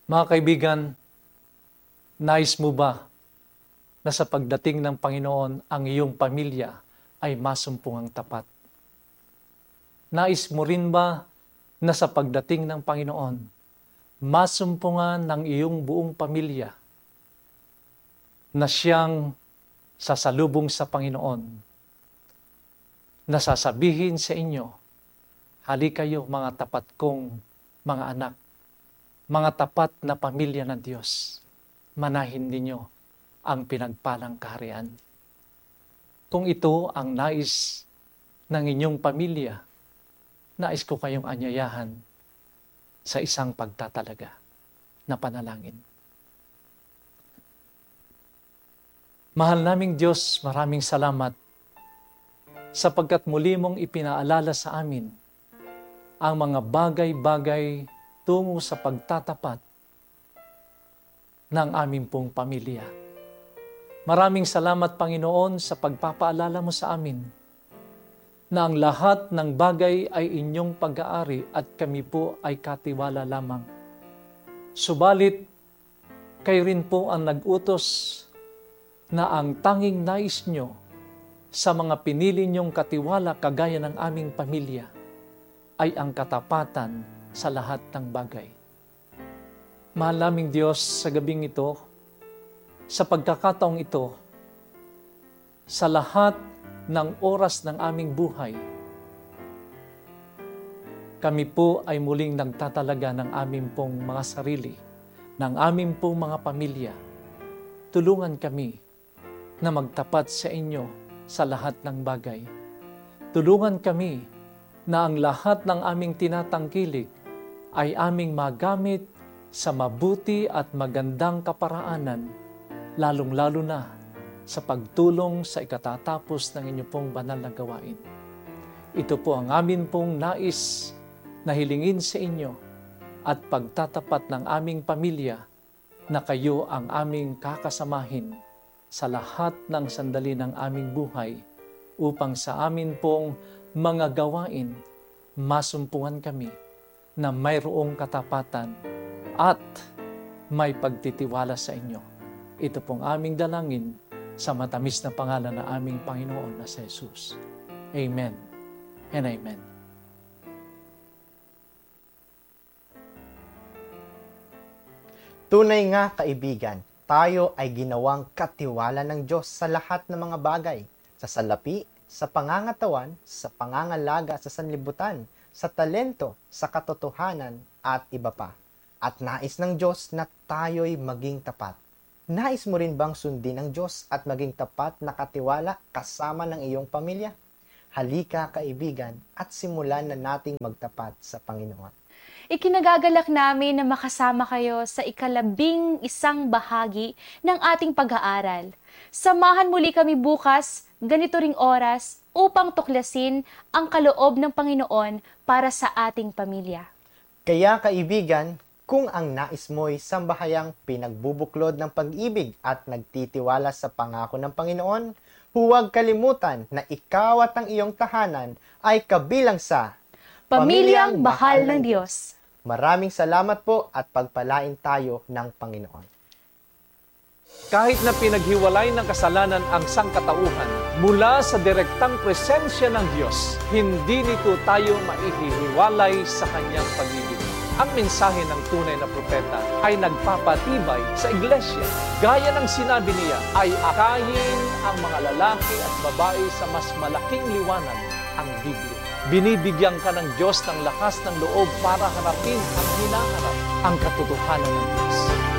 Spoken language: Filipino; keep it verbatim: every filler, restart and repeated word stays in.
Mga kaibigan, nais mo ba na sa pagdating ng Panginoon ang iyong pamilya ay masumpungang tapat? Nais mo rin ba na sa pagdating ng Panginoon, masumpungan ng iyong buong pamilya na siyang sasalubong sa Panginoon, na sasabihin sa inyo, halika kayo mga tapat kong mga anak, mga tapat na pamilya ng Diyos, manahin ninyo ang pinagpalang kaharian. Kung ito ang nais ng inyong pamilya, nais ko kayong anyayahan sa isang pagtatalaga na panalangin. Mahal naming Diyos, maraming salamat sapagkat muli mong ipinaalala sa amin ang mga bagay-bagay tungo sa pagtatapat ng aming pong pamilya. Maraming salamat, Panginoon, sa pagpapaalala mo sa amin na ang lahat ng bagay ay inyong pag-aari at kami po ay katiwala lamang. Subalit, kayo rin po ang nag-utos na ang tanging nais nyo sa mga pinili nyong katiwala kagaya ng aming pamilya ay ang katapatan sa lahat ng bagay. Mahal naming Diyos, sa gabing ito, sa pagkakataong ito, sa lahat ng oras ng aming buhay, kami po ay muling nagtatalaga ng aming pong mga sarili, ng aming pong mga pamilya. Tulungan kami na magtapat sa inyo sa lahat ng bagay. Tulungan kami na ang lahat ng aming tinatangkilik ay aming magamit sa mabuti at magandang kaparaanan, lalong-lalo na sa pagtulong sa ikatatapos ng inyong pong banal na gawain. Ito po ang amin pong nais na hilingin sa inyo at pagtatapat ng aming pamilya na kayo ang aming kakasamahin sa lahat ng sandali ng aming buhay upang sa amin pong mga gawain masumpungan kami na mayroong katapatan at may pagtitiwala sa inyo. Ito pong aming dalangin sa matamis na pangalan ng aming Panginoon na si Jesus. Amen and amen. Tunay nga, kaibigan, tayo ay ginawang katiwala ng Diyos sa lahat ng mga bagay, sa salapi, sa pangangatawan, sa pangangalaga sa sanlibutan, sa talento, sa katotohanan, at iba pa. At nais ng Diyos na tayo'y maging tapat. Nais mo rin bang sundin ang Diyos at maging tapat na katiwala kasama ng iyong pamilya? Halika, kaibigan, at simulan na nating magtapat sa Panginoon. Ikinagagalak namin na makasama kayo sa ikalabing isang bahagi ng ating pag-aaral. Samahan muli kami bukas, ganito ring oras, upang tuklasin ang kaloob ng Panginoon para sa ating pamilya. Kaya, kaibigan, kung ang nais mo'y sambahayang pinagbubuklod ng pag-ibig at nagtitiwala sa pangako ng Panginoon, huwag kalimutan na ikaw at ang iyong tahanan ay kabilang sa Pamilyang Mahal ng Diyos. Maraming salamat po at pagpalain tayo ng Panginoon. Kahit na pinaghiwalay ng kasalanan ang sangkatauhan mula sa direktang presensya ng Diyos, hindi nito tayo maihihiwalay sa kanyang pag-ibig. Ang mensahe ng tunay na propeta ay nagpapatibay sa iglesia. Gaya ng sinabi niya, ay akayin ang mga lalaki at babae sa mas malaking liwanag, ang Biblia. Binibigyan ka ng Diyos ng lakas ng loob para harapin ang hinaharap, ang katotohanan ng Diyos.